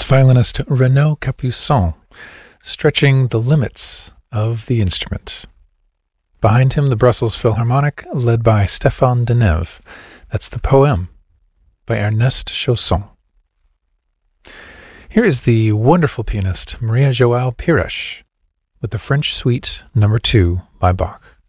France violinist Renaud Capuçon, stretching the limits of the instrument. Behind him, the Brussels Philharmonic, led by Stéphane Denève. That's the Poème by Ernest Chausson. Here is the wonderful pianist Maria João Pires with the French Suite No. 2 by Bach.